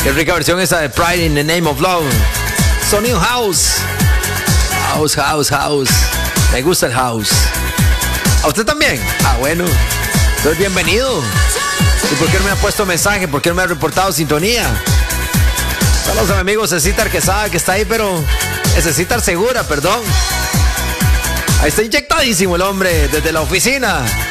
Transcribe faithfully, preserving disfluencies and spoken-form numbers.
Qué rica versión esa de Pride in the Name of Love. Sonido house. House, house, house. Me gusta el house. ¿A usted también? Ah, bueno. Entonces, bienvenido. ¿Y por qué no me ha puesto mensaje? ¿Por qué no me ha reportado sintonía? Saludos a mi amigo Cecitar Quesada, que está ahí, pero... Cecitar Segura, perdón. Ahí está inyectadísimo el hombre desde la oficina.